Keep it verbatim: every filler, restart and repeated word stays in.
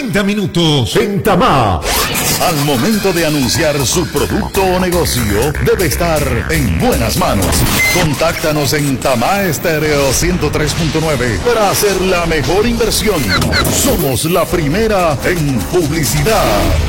treinta minutos en Tamá. Al momento de anunciar su producto o negocio, debe estar en buenas manos. Contáctanos en Tamá Estéreo ciento tres punto nueve para hacer la mejor inversión. Somos la primera en publicidad.